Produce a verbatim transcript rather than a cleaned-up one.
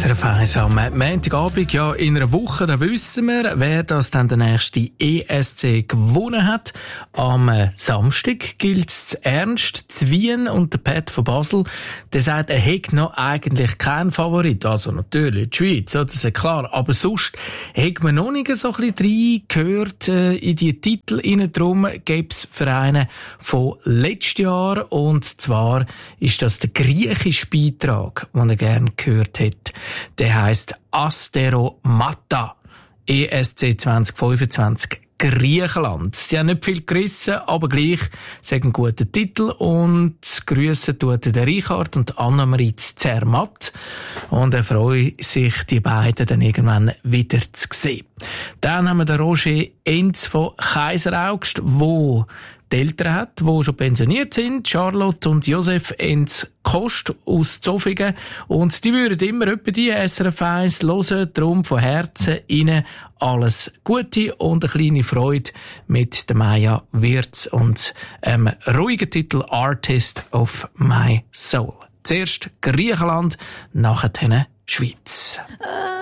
S R F eins am Montagabend, ja, in einer Woche, da wissen wir, wer das dann der nächste E S C gewonnen hat. Am Samstag gilt es ernst zu Wien und der Pat von Basel, der sagt, er hätte noch eigentlich keinen Favorit. Also natürlich die Schweiz, das ist klar. Aber sonst hätte man noch nicht so ein bisschen reingehört äh, in die Titel rein. Darum gäbe es Vereine von letztes Jahr, und zwar ist das der griechische Beitrag, den er gerne gehört hat. Der heisst Asteromata, E S C zwanzig fünfundzwanzig, Griechenland. Sie haben nicht viel gerissen, aber gleich, sie haben einen guten Titel, und grüssen tut der Richard und Annemarie Zermatt, und er freut sich, die beiden dann irgendwann wieder zu sehen. Dann haben wir den Roger Enz von Kaiseraugst, wo die Eltern hat, die schon pensioniert sind, Charlotte und Josef Enz Kost aus Zofingen. Und die würden immer etwa die S R F eins hören, darum von Herzen Ihnen alles Gute und eine kleine Freude mit der Maya Wirz und einem ruhigen Titel Artist of My Soul. Zuerst Griechenland, nachher Schweiz.